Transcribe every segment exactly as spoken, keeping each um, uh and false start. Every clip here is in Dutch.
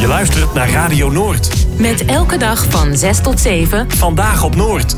Je luistert naar Radio Noord. Met elke dag van zes tot zeven. Vandaag op Noord.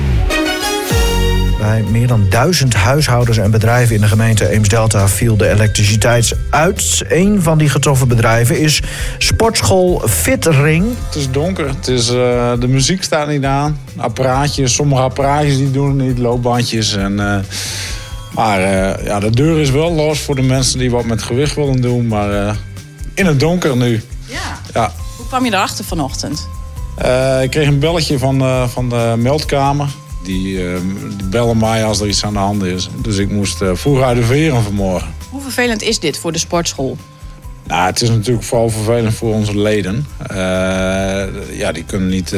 Bij meer dan duizend huishoudens en bedrijven in de gemeente Eems-Delta viel de elektriciteit uit. Een van die getroffen bedrijven is sportschool Fitring. Het is donker, het is, uh, de muziek staat niet aan. Apparaatjes, sommige apparaatjes die doen het niet, loopbandjes. En, uh, maar uh, ja, de deur is wel los voor de mensen die wat met gewicht willen doen. Maar uh, in het donker nu. Ja. Ja. Hoe kwam je erachter vanochtend? Uh, ik kreeg een belletje van, uh, van de meldkamer. Die, uh, die bellen mij als er iets aan de hand is. Dus ik moest uh, vroeg uit de veren vanmorgen. Hoe vervelend is dit voor de sportschool? Nou, het is natuurlijk vooral vervelend voor onze leden. Uh, ja, die kunnen niet, uh,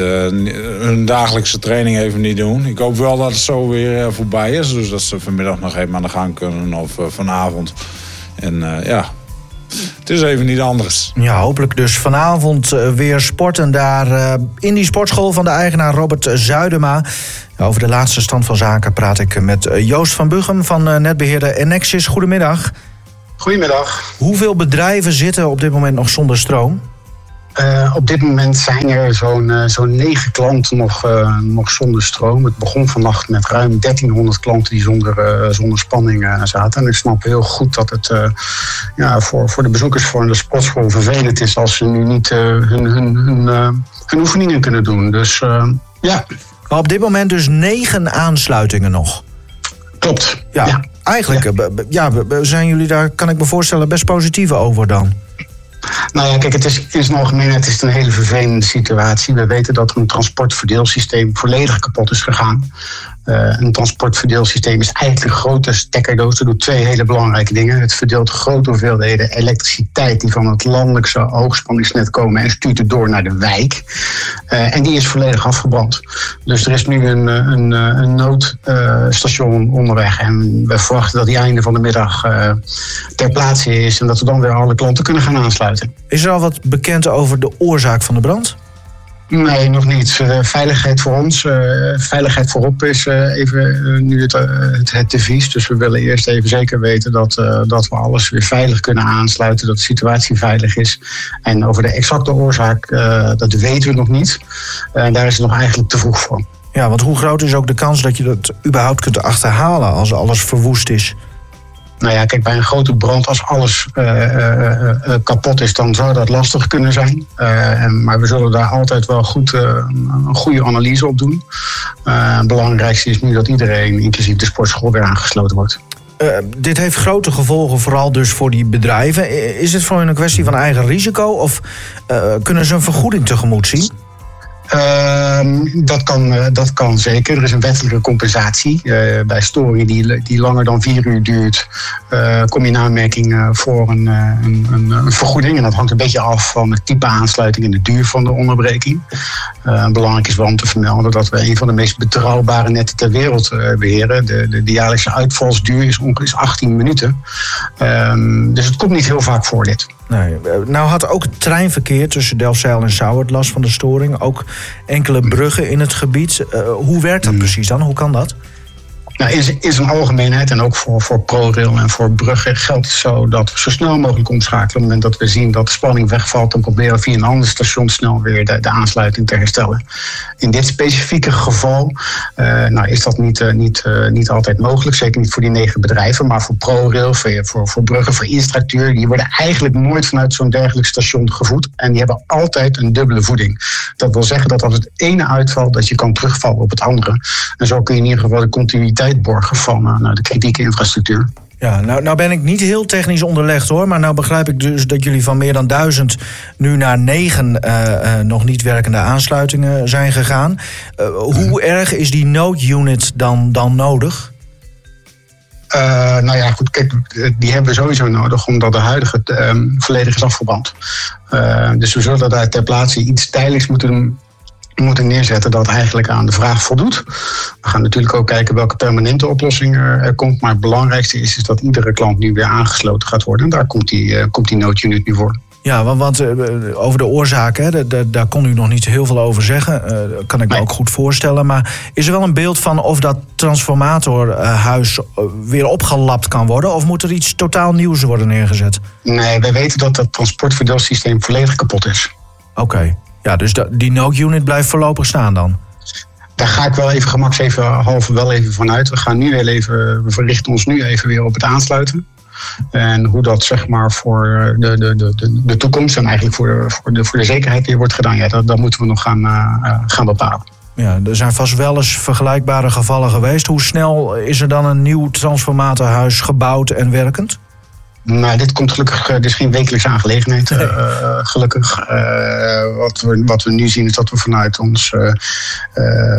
hun dagelijkse training even niet doen. Ik hoop wel dat het zo weer uh, voorbij is. Dus dat ze vanmiddag nog even aan de gang kunnen of uh, vanavond. En uh, ja, het is even niet anders. Ja, hopelijk dus vanavond uh, weer sporten daar uh, in die sportschool van de eigenaar Robert Zuidema. Over de laatste stand van zaken praat ik met uh, Joost van Buchem van uh, netbeheerder Enexis. Goedemiddag. Goedemiddag. Hoeveel bedrijven zitten op dit moment nog zonder stroom? Uh, op dit moment zijn er zo'n, uh, zo'n negen klanten nog, uh, nog zonder stroom. Het begon vannacht met ruim dertienhonderd klanten die zonder, uh, zonder spanning uh, zaten. En ik snap heel goed dat het uh, ja, voor, voor de bezoekers van de sportschool vervelend is als ze nu niet uh, hun, hun, hun, uh, hun oefeningen kunnen doen. Dus uh, ja. Maar op dit moment dus negen aansluitingen nog. Klopt. Ja, ja. Eigenlijk ja. Ja, zijn jullie daar, kan ik me voorstellen, best positief over dan? Nou ja, kijk, het is in zijn algemeenheid is het een hele vervelende situatie. We weten dat er een transportverdeelsysteem volledig kapot is gegaan. Uh, een transportverdeelsysteem is eigenlijk een grote stekkerdoos. Dat doet twee hele belangrijke dingen. Het verdeelt grote hoeveelheden elektriciteit die van het landelijke hoogspanningsnet komen en stuurt het door naar de wijk. Uh, en die is volledig afgebrand. Dus er is nu een, een, een noodstation uh, onderweg. En we verwachten dat die einde van de middag uh, ter plaatse is en dat we dan weer alle klanten kunnen gaan aansluiten. Is er al wat bekend over de oorzaak van de brand? Nee, nog niet. Uh, veiligheid voor ons, uh, veiligheid voorop is uh, even uh, nu het, uh, het, het devies. Dus we willen eerst even zeker weten dat, uh, dat we alles weer veilig kunnen aansluiten. Dat de situatie veilig is. En over de exacte oorzaak, uh, dat weten we nog niet. En uh, daar is het nog eigenlijk te vroeg voor. Ja, want hoe groot is ook de kans dat je dat überhaupt kunt achterhalen als alles verwoest is? Nou ja, kijk, bij een grote brand, als alles uh, uh, uh, kapot is, dan zou dat lastig kunnen zijn. Uh, en, maar we zullen daar altijd wel goed, uh, een goede analyse op doen. Uh, het belangrijkste is nu dat iedereen, inclusief de sportschool, weer aangesloten wordt. Uh, dit heeft grote gevolgen, vooral dus voor die bedrijven. Is het voor hun een kwestie van eigen risico of uh, kunnen ze een vergoeding tegemoet zien? Uh, dat, kan, uh, dat kan zeker. Er is een wettelijke compensatie. Uh, bij storingen die, die langer dan vier uur duurt, uh, kom je in aanmerking uh, voor een, uh, een, een, een vergoeding. En dat hangt een beetje af van het type aansluiting en de duur van de onderbreking. Uh, belangrijk is wel om te vermelden dat we een van de meest betrouwbare netten ter wereld uh, beheren. De, de, de jaarlijkse uitvalsduur is ongeveer achttien minuten. Uh, dus het komt niet heel vaak voor dit. Nee, nou had ook het treinverkeer tussen Delfzijl en Sauwerd last van de storing. Ook enkele bruggen in het gebied. Uh, hoe werkt dat precies dan? Hoe kan dat? Nou, in, in zijn algemeenheid en ook voor, voor ProRail en voor bruggen geldt het zo dat we zo snel mogelijk omschakelen. Op het moment dat we zien dat de spanning wegvalt, dan proberen we via een ander station snel weer de, de aansluiting te herstellen. In dit specifieke geval uh, nou, is dat niet, uh, niet, uh, niet altijd mogelijk. Zeker niet voor die negen bedrijven, maar voor ProRail, voor, voor, voor bruggen, voor Instructuur. Die worden eigenlijk nooit vanuit zo'n dergelijk station gevoed. En die hebben altijd een dubbele voeding. Dat wil zeggen dat als het ene uitvalt, dat je kan terugvallen op het andere. En zo kun je in ieder geval de continuïteit borgen van uh, nou, de kritieke infrastructuur. Ja, nou, nou ben ik niet heel technisch onderlegd hoor, maar nou begrijp ik dus dat jullie van meer dan duizend nu naar negen uh, uh, nog niet werkende aansluitingen zijn gegaan. Uh, hoe erg is die noodunit dan, dan nodig? Uh, nou ja, goed, kijk, die hebben we sowieso nodig, omdat de huidige um, volledig is afgebrand. Uh, dus we zullen daar ter plaatse iets tijdelijks moeten moeten neerzetten dat eigenlijk aan de vraag voldoet. We gaan natuurlijk ook kijken welke permanente oplossing er, er komt. Maar het belangrijkste is, is dat iedere klant nu weer aangesloten gaat worden. En daar komt die, uh, komt die noodunit nu voor. Ja, want, want uh, over de oorzaken, hè, de, de, daar kon u nog niet heel veel over zeggen. Uh, kan ik me nee. ook goed voorstellen. Maar is er wel een beeld van of dat transformatorhuis uh, weer opgelapt kan worden? Of moet er iets totaal nieuws worden neergezet? Nee, wij weten dat het transportverdeelsysteem volledig kapot is. Oké, okay. Ja, dus da, die node-unit blijft voorlopig staan dan? Daar ga ik wel even gemaks even halve wel even vanuit. We gaan nu weer even, we richten ons nu even weer op het aansluiten. En hoe dat zeg maar voor de, de, de, de toekomst en eigenlijk voor de, voor de, voor de zekerheid weer wordt gedaan, ja, dat, dat moeten we nog gaan, uh, gaan bepalen. Ja, er zijn vast wel eens vergelijkbare gevallen geweest. Hoe snel is er dan een nieuw transformatorhuis gebouwd en werkend? Nou, dit komt gelukkig, dit is geen wekelijkse aangelegenheid, nee. uh, gelukkig. Uh, wat, we, wat we nu zien is dat we vanuit ons, uh, uh,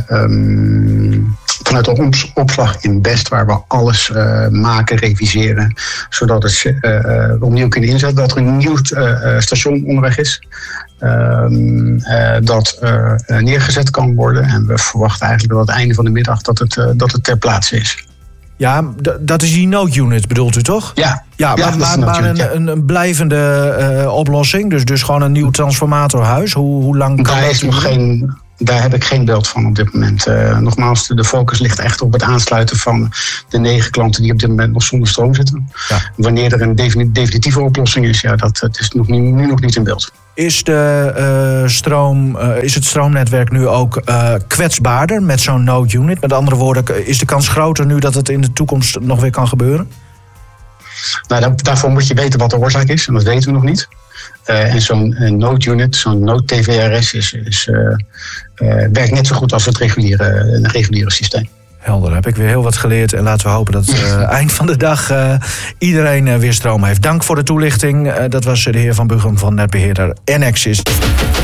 um, vanuit de opslag in Best, waar we alles uh, maken, reviseren, zodat het uh, uh, opnieuw kunnen inzetten, dat er een nieuw uh, station onderweg is. Uh, uh, dat uh, neergezet kan worden. En we verwachten eigenlijk dat aan het einde van de middag dat het, uh, dat het ter plaatse is. Ja, d- dat is die node-unit, bedoelt u toch? Ja. Ja, ja maar, maar, maar een, ja. een, een blijvende uh, oplossing, dus, dus gewoon een nieuw transformatorhuis. Hoe, hoe lang kan daar dat? Is nog geen, daar heb ik geen beeld van op dit moment. Uh, nogmaals, de focus ligt echt op het aansluiten van de negen klanten die op dit moment nog zonder stroom zitten. Ja. Wanneer er een definitieve oplossing is, ja, dat, dat is nog niet, nu nog niet in beeld. Is, de, uh, stroom, uh, is het stroomnetwerk nu ook uh, kwetsbaarder met zo'n node-unit? Met andere woorden, is de kans groter nu dat het in de toekomst nog weer kan gebeuren? Nou, daarvoor moet je weten wat de oorzaak is. En dat weten we nog niet. Uh, en zo'n uh, node-unit, zo'n node-T V R S, is, is, uh, uh, werkt net zo goed als het reguliere, uh, reguliere systeem. Helder, heb ik weer heel wat geleerd. En laten we hopen dat uh, eind van de dag uh, iedereen uh, weer stroom heeft. Dank voor de toelichting. Uh, dat was de heer Van Buchem van netbeheerder Enexis.